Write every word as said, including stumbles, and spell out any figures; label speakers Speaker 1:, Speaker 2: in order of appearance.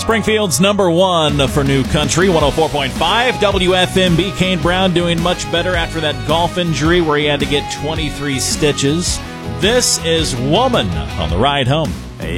Speaker 1: Springfield's number one for New Country, one oh four point five W F M B. Kane Brown doing much better after that golf injury where he had to get twenty-three stitches. This is Woman on the ride home.